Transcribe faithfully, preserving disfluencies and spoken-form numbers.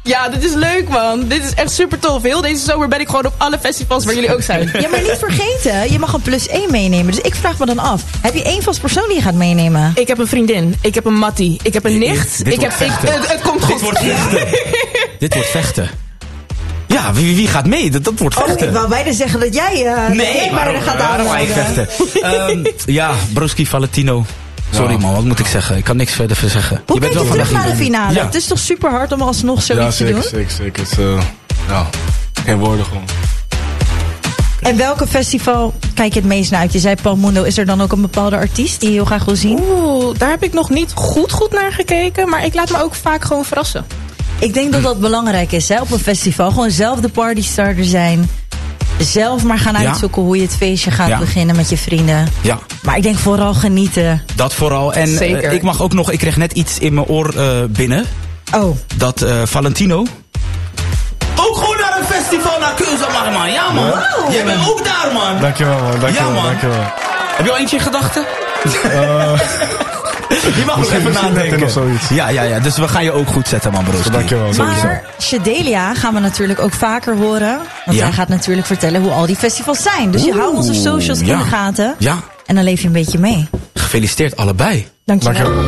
Ja, dit is leuk, man. Dit is echt super tof. Heel deze zomer ben ik gewoon op alle festivals waar jullie ook zijn. Ja, maar niet vergeten, je mag een plus één meenemen. Dus ik vraag me dan af, heb je één vast persoon die je gaat meenemen? Ik heb een vriendin, ik heb een mattie, ik heb een nicht. Dit, dit ik heb, ik, het, het komt goed. Dit wordt vechten. Dit wordt vechten. Ja, wie, wie gaat mee? Dat, dat wordt vechten. Oh, ik wou bijna zeggen dat jij uh, nee, waarom, gaat waarom ga ik vechten? um, ja, Broski Valentino. Sorry ja. man, wat moet ik zeggen? Ik kan niks verder zeggen. Hoe je bent kijk je wel terug naar de finale? Ja. Het is toch super hard om alsnog zoiets ja, zeker, te doen? zeker, zeker. Het is, uh, ja, geen woorden gewoon. En welke festival kijk je het meest naar uit? Je zei Palmundo. Is er dan ook een bepaalde artiest die je heel graag wil zien? Oeh, daar heb ik nog niet goed goed naar gekeken. Maar ik laat me ook vaak gewoon verrassen. Ik denk dat dat belangrijk is, hè, op een festival. Gewoon zelf de partystarter zijn. Zelf maar gaan uitzoeken ja. hoe je het feestje gaat ja. beginnen met je vrienden. Ja. Maar ik denk vooral genieten. Dat vooral. En uh, ik mag ook nog, ik kreeg net iets in mijn oor uh, binnen. Oh. Dat uh, Valentino ook gewoon naar een festival naar Keuze mag, man. Ja, man. Wow. Jij bent ook daar, man. Dankjewel, man. Dankjewel, ja, man. Dankjewel. Heb je al eentje in gedachten? Uh, je mag nog even nadenken. Of zoiets. Ja, ja, ja. Dus we gaan je ook goed zetten, man, broski. Dankjewel. Maar Shadelia gaan we natuurlijk ook vaker horen. Want ja. zij gaat natuurlijk vertellen hoe al die festivals zijn. Dus Oeh, je houdt onze socials ja. in de gaten. Ja. En dan leef je een beetje mee. Gefeliciteerd allebei. Dankjewel. Dankjewel.